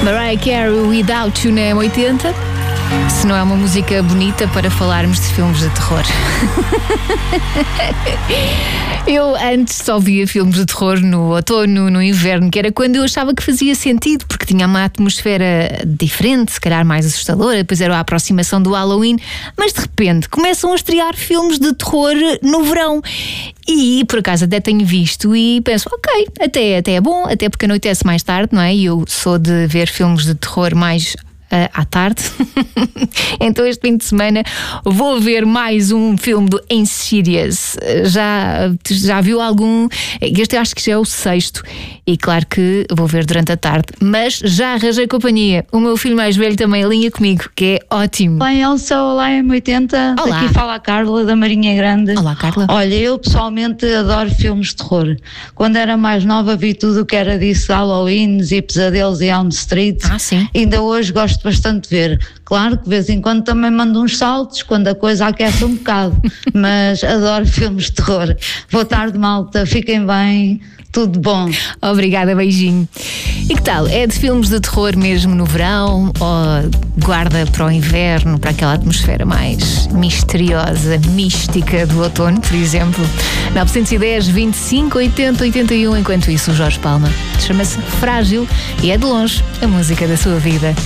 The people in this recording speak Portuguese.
Mariah Carey, Without You, na M80. Se não é uma música bonita para falarmos de filmes de terror. Eu antes só via filmes de terror no outono, no inverno, que era quando eu achava que fazia sentido, porque tinha uma atmosfera diferente, se calhar mais assustadora, depois era a aproximação do Halloween, mas de repente começam a estrear filmes de terror no verão. E por acaso até tenho visto e penso, ok, até é bom, até porque anoitece mais tarde, não é? E eu sou de ver filmes de terror mais à tarde. Então este fim de semana vou ver mais um filme do Insidious. Já viu algum? Este eu acho que já é o 6º. E claro que vou ver durante a tarde. Mas já arranjei companhia. O meu filho mais velho também alinha comigo, que é ótimo. Olá, Elsa. Olá, M80. Olá. Aqui fala a Carla da Marinha Grande. Olá, Carla. Olha, eu pessoalmente adoro filmes de terror. Quando era mais nova vi tudo o que era disso, Halloweens e Pesadelos e Elm Street. Sim. Ainda hoje gosto bastante de ver. Claro que de vez em quando também mando uns saltos, quando a coisa aquece um bocado. Mas adoro filmes de terror. Boa tarde, malta. Fiquem bem. Tudo bom. Obrigada, beijinho. E que tal? É de filmes de terror mesmo no verão ou guarda para o inverno, para aquela atmosfera mais misteriosa, mística do outono, por exemplo? 910 25 80 81. Enquanto isso, o Jorge Palma chama-se Frágil e é de longe a música da sua vida.